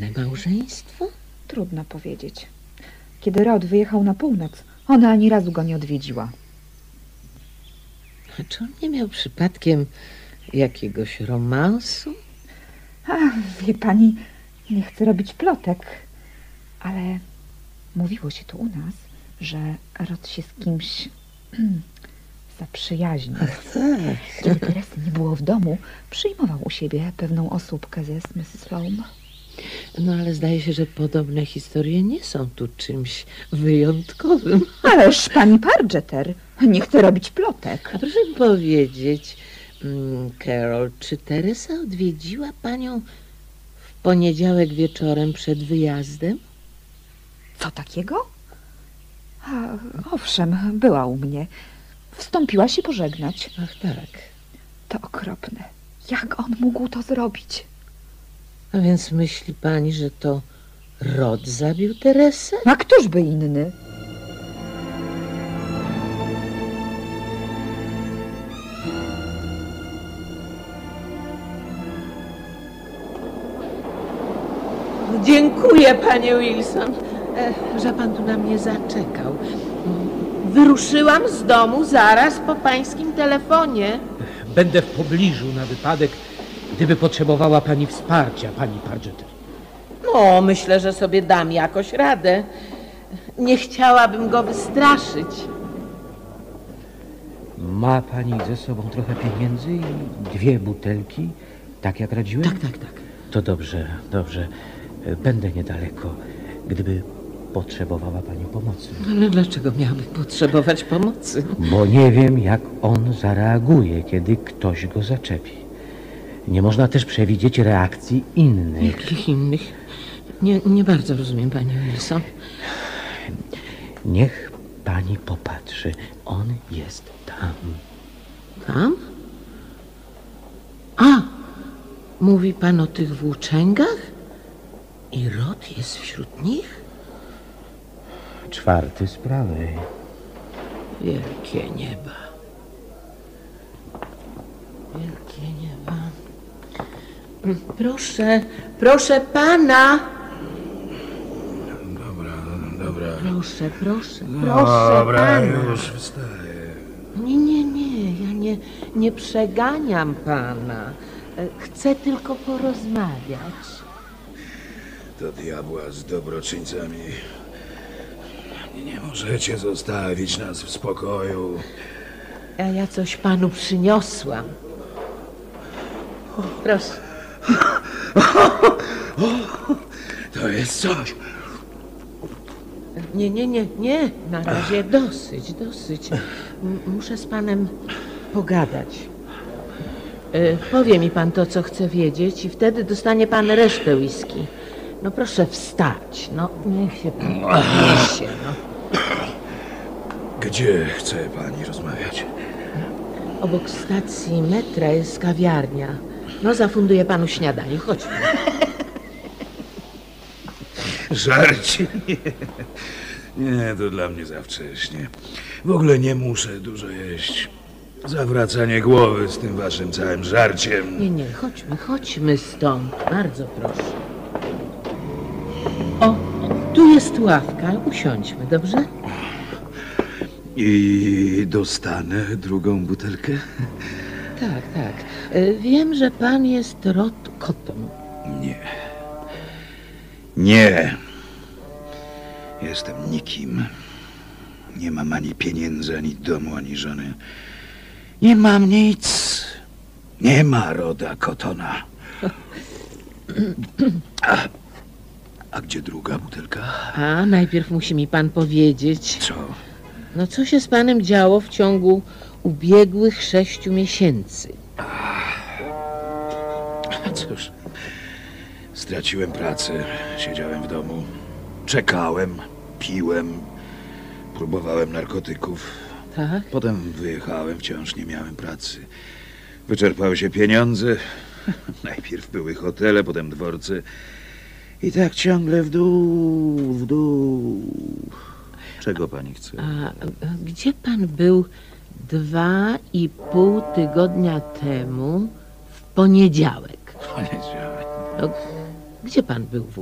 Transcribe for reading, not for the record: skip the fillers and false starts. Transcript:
Udane małżeństwo? Trudno powiedzieć. Kiedy Rod wyjechał na północ, ona ani razu go nie odwiedziła. A czy on nie miał przypadkiem jakiegoś romansu? Wie pani, nie chcę robić plotek, ale mówiło się tu u nas, że Rod się z kimś zaprzyjaźnił. Tak. Kiedy Teresy nie było w domu, przyjmował u siebie pewną osóbkę ze Mrs. Loam. No ale zdaje się, że podobne historie nie są tu czymś wyjątkowym. Ależ pani Pargeter, nie chcę robić plotek. A proszę mi powiedzieć, Carol, czy Teresa odwiedziła panią w poniedziałek wieczorem przed wyjazdem? Co takiego? Owszem, była u mnie. Wstąpiła się pożegnać. Ach tak. To okropne. Jak on mógł to zrobić? A więc myśli pani, że to Rod zabił Teresę? A któż by inny? Dziękuję, panie Wilson, że pan tu na mnie zaczekał. Wyruszyłam z domu zaraz po pańskim telefonie. Będę w pobliżu na wypadek, gdyby potrzebowała pani wsparcia, pani Pargeter. No, myślę, że sobie dam jakoś radę. Nie chciałabym go wystraszyć. Ma pani ze sobą trochę pieniędzy i 2 butelki, tak jak radziłem? Tak. To dobrze, dobrze. Będę niedaleko, gdyby potrzebowała pani pomocy. Ale dlaczego miałby potrzebować pomocy? Bo nie wiem, jak on zareaguje, kiedy ktoś go zaczepi. Nie można też przewidzieć reakcji innych. Jakich innych? Nie bardzo rozumiem, panie Wilson. Niech pani popatrzy. On jest tam. Tam? A, mówi pan o tych włóczęgach? I Rod jest wśród nich? 4 z prawej. Wielkie nieba. Wielkie nieba. Proszę pana. Dobra. Proszę Dobra, pana. już wstaję. Nie, ja nie przeganiam pana. Chcę tylko porozmawiać. Do diabła z dobroczyńcami. Nie możecie zostawić nas w spokoju. A ja coś panu przyniosłam. Proszę. To jest coś. Nie. Na razie dosyć. Muszę z panem pogadać. Powie mi pan to, co chce wiedzieć i wtedy dostanie pan resztę whisky. No proszę wstać. No, niech się pan podniesie. No. Gdzie chce pani rozmawiać? Obok stacji metra jest kawiarnia. No, zafunduję panu śniadanie. Chodźmy. Żarcie? Nie, to dla mnie za wcześnie. W ogóle nie muszę dużo jeść. Zawracanie głowy z tym waszym całym żarciem. Nie, chodźmy stąd. Bardzo proszę. O, tu jest ławka. Usiądźmy, dobrze? I dostanę drugą butelkę? Tak. Wiem, że pan jest Rod Cotton. Nie. Jestem nikim. Nie mam ani pieniędzy, ani domu, ani żony. Nie mam nic. Nie ma Roda Cottona. A gdzie druga butelka? A najpierw musi mi pan powiedzieć, Co? no co się z panem działo w ciągu ubiegłych 6 miesięcy. Cóż, straciłem pracę, siedziałem w domu, czekałem, piłem, próbowałem narkotyków. Tak? Potem wyjechałem, wciąż nie miałem pracy. Wyczerpały się pieniądze. Najpierw były hotele, potem dworce. I tak ciągle w dół. Czego pani chce? A gdzie pan był 2,5 tygodnia temu w poniedziałek? Poniedziałek. No, gdzie pan był